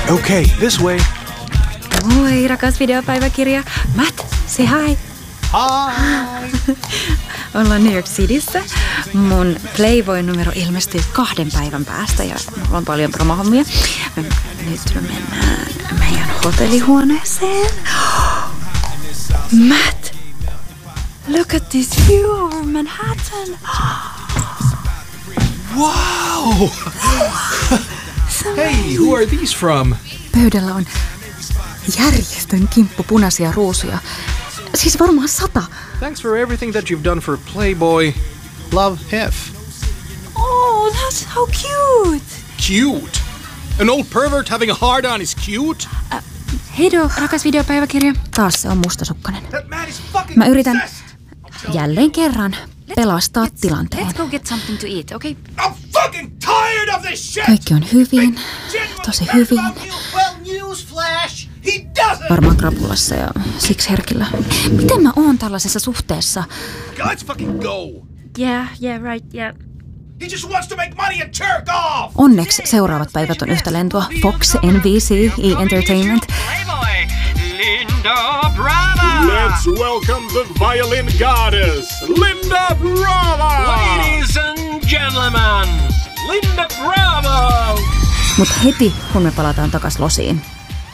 Okay, this way. Moi, rakas videopäiväkirja. Matt, say hi. Hi! Ollaan New York Cityssä. Mun Playboy numero ilmestyy 2 päivän päästä ja mulla on paljon promohommia. Nyt me mennään meidän hotellihuoneeseen. Matt, look at this view over Manhattan. Wow! Hey, who are these from? Pöydällä on järjestön kimppu punaisia ruusuja. Siis varmaan 100. Thanks for everything that you've done for Playboy. Love, Hef. Oh, that's how cute. Cute? An old pervert having a hard-on is cute? Heido, rakas videopäiväkirja. Taas se on mustasukkainen. That man is fucking Mä yritän obsessed. jälleen kerran pelastaa tilanteen. Let's go get something to eat, okay? I'm fucking tired of this shit! Kaikki on hyvin, tosi hyvin. Well, newsflash, he doesn't! Varmaan krapulassa ja siksi herkillä. Miten mä oon tällaisessa suhteessa? Let's fucking go! Yeah, right, yeah. He just wants to make money and jerk off! Onneksi seuraavat päivät on yhtä lentoa. Fox, NBC, E! Playboy, Linda Brava! Let's welcome the violin goddess, Linda Brava! Ladies and gentlemen, Linda Bravo! Mut heti, kun me palataan takas losiin.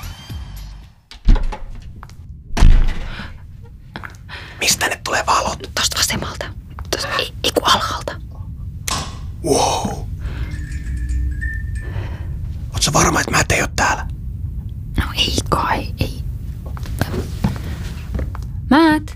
Mistä ne tulee valot? Tosta vasemmalta. Tosta, ei kun alhaalta. Wow. Oot sä varma, että Matt ei oo täällä? No ei kai, ei. Matt!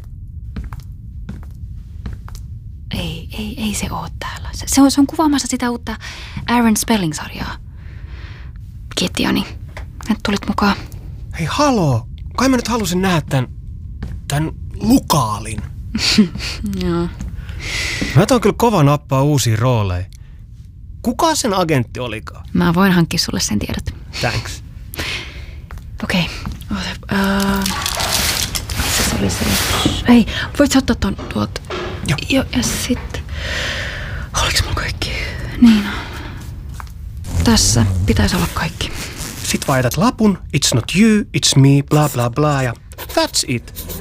Ei se oo täällä. Se on kuvaamassa sitä uutta Aaron Spelling-sarjaa. Kiitti, Jani. Nyt tulit mukaan. Hei, haloo. Kai mä nyt halusin nähdä tän Lukaalin. Joo. Mä oon kyllä kova nappaa uusia rooleja. Kuka sen agentti olikaan? Mä voin hankkia sulle sen tiedot. Thanks. Okei. Se oli se. Ei, voit sä ottaa ton tuolta. Joo. Ja sitten. Oliks mulla kaikki? Niin. Tässä pitäisi olla kaikki. Sit vaihdat lapun, it's not you, it's me, bla bla bla ja that's it.